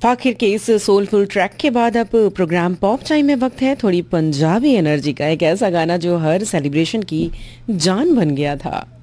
आखिर के इस सोलफुल ट्रैक के बाद अब प्रोग्राम पॉप टाइम में वक्त है थोड़ी पंजाबी एनर्जी का। एक ऐसा गाना जो हर सेलिब्रेशन की जान बन गया था।